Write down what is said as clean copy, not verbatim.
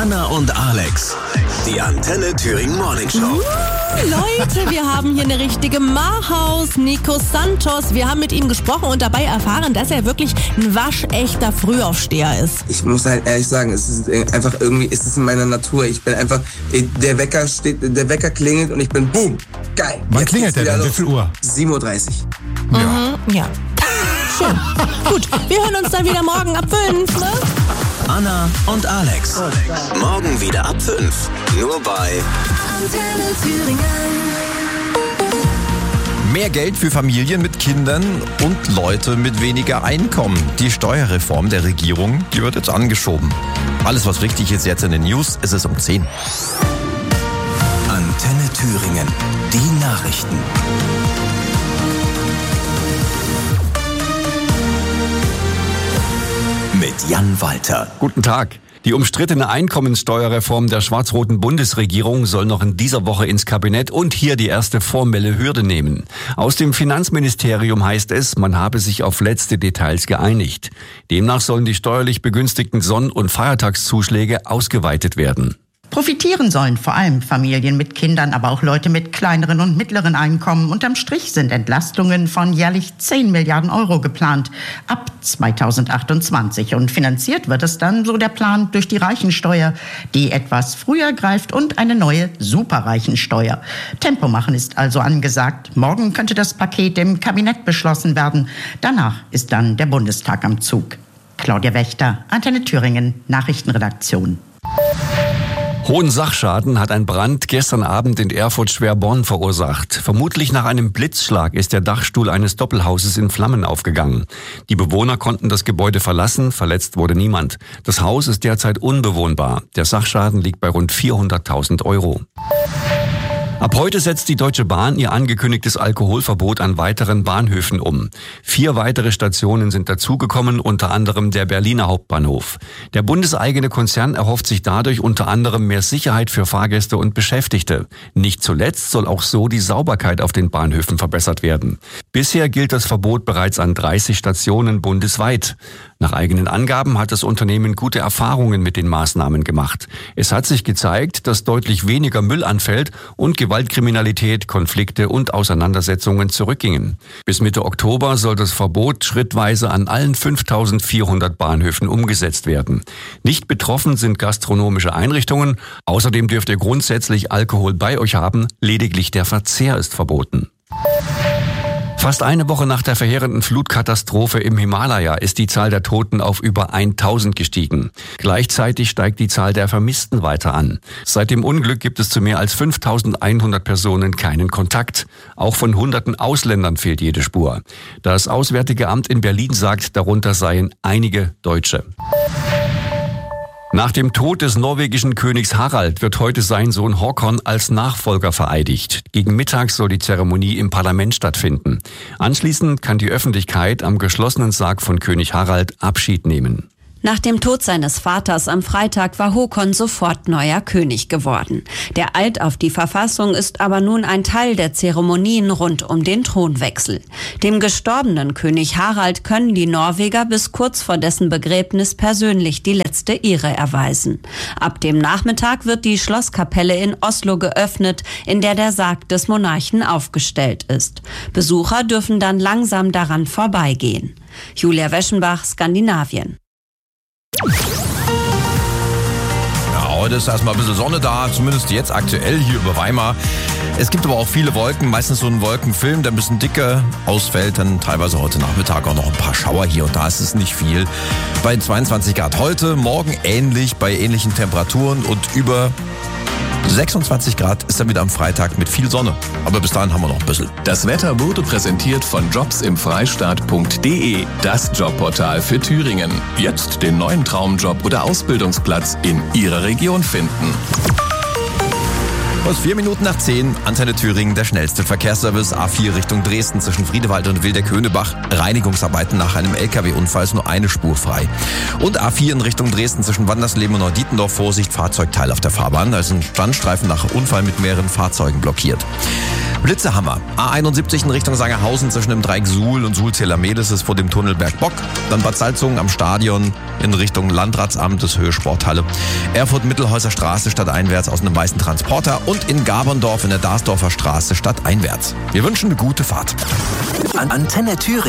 Anna und Alex, die Antenne Thüringen Morning Show. Leute, wir haben hier eine richtige Mahaus, Nico Santos. Wir haben mit ihm gesprochen und dabei erfahren, dass er wirklich ein waschechter Frühaufsteher ist. Ich muss halt ehrlich sagen, es ist einfach irgendwie, ist es in meiner Natur. Ich bin einfach, der Wecker klingelt und ich bin boom, geil. Wann klingelt der denn? Wie viel Uhr? 7:30 Uhr. Ja. Schön. Gut, wir hören uns dann wieder morgen ab 5, ne? Anna und Alex. Morgen wieder ab 5. Nur bei Antenne Thüringen. Mehr Geld für Familien mit Kindern und Leute mit weniger Einkommen. Die Steuerreform der Regierung, die wird jetzt angeschoben. Alles, was wichtig ist jetzt in den News, ist es um 10. Antenne Thüringen. Die Nachrichten. Mit Jan Walter. Guten Tag. Die umstrittene Einkommenssteuerreform der schwarz-roten Bundesregierung soll noch in dieser Woche ins Kabinett und hier die erste formelle Hürde nehmen. Aus dem Finanzministerium heißt es, man habe sich auf letzte Details geeinigt. Demnach sollen die steuerlich begünstigten Sonn- und Feiertagszuschläge ausgeweitet werden. Profitieren sollen vor allem Familien mit Kindern, aber auch Leute mit kleineren und mittleren Einkommen. Unterm Strich sind Entlastungen von jährlich 10 Milliarden Euro geplant ab 2028. Und finanziert wird es dann, so der Plan, durch die Reichensteuer, die etwas früher greift, und eine neue Superreichensteuer. Tempo machen ist also angesagt. Morgen könnte das Paket im Kabinett beschlossen werden. Danach ist dann der Bundestag am Zug. Claudia Wächter, Antenne Thüringen, Nachrichtenredaktion. Hohen Sachschaden hat ein Brand gestern Abend in Erfurt-Schwerborn verursacht. Vermutlich nach einem Blitzschlag ist der Dachstuhl eines Doppelhauses in Flammen aufgegangen. Die Bewohner konnten das Gebäude verlassen, verletzt wurde niemand. Das Haus ist derzeit unbewohnbar. Der Sachschaden liegt bei rund 400.000 Euro. Ab heute setzt die Deutsche Bahn ihr angekündigtes Alkoholverbot an weiteren Bahnhöfen um. 4 weitere Stationen sind dazugekommen, unter anderem der Berliner Hauptbahnhof. Der bundeseigene Konzern erhofft sich dadurch unter anderem mehr Sicherheit für Fahrgäste und Beschäftigte. Nicht zuletzt soll auch so die Sauberkeit auf den Bahnhöfen verbessert werden. Bisher gilt das Verbot bereits an 30 Stationen bundesweit. Nach eigenen Angaben hat das Unternehmen gute Erfahrungen mit den Maßnahmen gemacht. Es hat sich gezeigt, dass deutlich weniger Müll anfällt und Gewaltkriminalität, Konflikte und Auseinandersetzungen zurückgingen. Bis Mitte Oktober soll das Verbot schrittweise an allen 5.400 Bahnhöfen umgesetzt werden. Nicht betroffen sind gastronomische Einrichtungen. Außerdem dürft ihr grundsätzlich Alkohol bei euch haben. Lediglich der Verzehr ist verboten. Fast eine Woche nach der verheerenden Flutkatastrophe im Himalaya ist die Zahl der Toten auf über 1000 gestiegen. Gleichzeitig steigt die Zahl der Vermissten weiter an. Seit dem Unglück gibt es zu mehr als 5100 Personen keinen Kontakt. Auch von Hunderten Ausländern fehlt jede Spur. Das Auswärtige Amt in Berlin sagt, darunter seien einige Deutsche. Nach dem Tod des norwegischen Königs Harald wird heute sein Sohn Håkon als Nachfolger vereidigt. Gegen Mittag soll die Zeremonie im Parlament stattfinden. Anschließend kann die Öffentlichkeit am geschlossenen Sarg von König Harald Abschied nehmen. Nach dem Tod seines Vaters am Freitag war Håkon sofort neuer König geworden. Der Eid auf die Verfassung ist aber nun ein Teil der Zeremonien rund um den Thronwechsel. Dem gestorbenen König Harald können die Norweger bis kurz vor dessen Begräbnis persönlich die letzte Ehre erweisen. Ab dem Nachmittag wird die Schlosskapelle in Oslo geöffnet, in der der Sarg des Monarchen aufgestellt ist. Besucher dürfen dann langsam daran vorbeigehen. Julia Weschenbach, Skandinavien. Ja, heute ist erstmal ein bisschen Sonne da, zumindest jetzt aktuell hier über Weimar. Es gibt aber auch viele Wolken, meistens so ein Wolkenfilm, der ein bisschen dicker ausfällt. Dann teilweise heute Nachmittag auch noch ein paar Schauer hier und da, ist es nicht viel. Bei 22 Grad heute, morgen ähnlich, bei ähnlichen Temperaturen und über 26 Grad ist dann wieder am Freitag mit viel Sonne. Aber bis dahin haben wir noch ein bisschen. Das Wetter wurde präsentiert von jobsimfreistaat.de, das Jobportal für Thüringen. Jetzt den neuen Traumjob oder Ausbildungsplatz in Ihrer Region finden. Aus 4 Minuten nach 10, Antenne Thüringen, der schnellste Verkehrsservice. A4 Richtung Dresden zwischen Friedewald und Wildeckönebach. Reinigungsarbeiten nach einem LKW-Unfall, ist nur eine Spur frei. Und A4 in Richtung Dresden zwischen Wandersleben und Neudietendorf. Vorsicht, Fahrzeugteil auf der Fahrbahn. Da ist ein Standstreifen nach Unfall mit mehreren Fahrzeugen blockiert. Blitzehammer. A71 in Richtung Sangerhausen zwischen dem Dreieck Suhl und Suhl-Zähler-Mehl, das ist vor dem Tunnel Bergbock. Dann Bad Salzungen am Stadion in Richtung Landratsamt, das Höhe Sporthalle. Erfurt-Mittelhäuser Straße stadteinwärts aus einem weißen Transporter und in Gaberndorf in der Darsdorfer Straße stadteinwärts. Wir wünschen eine gute Fahrt. Antenne Thüringen.